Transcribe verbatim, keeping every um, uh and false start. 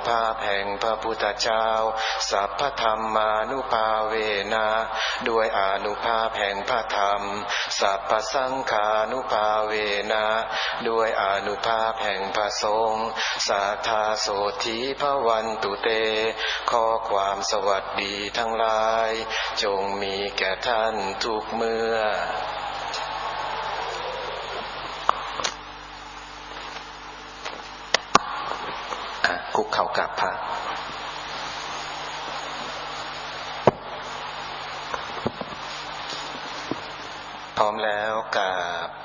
ภาพแห่งพระพุทธเจ้าสัพพธรรมานุภาเวนะด้วยอานุภาพแห่งพระธรรมสัพพสังฆานุภาเวนะด้วยอานุภาพแห่งพระสงฆ์สัทธาโสธีภวันตุเตขอความสวัสดีทั้งหลายจงมีแก่ท่านทุกเมื่อคุกเข่ากราบพระพร้อมแล้วกราบ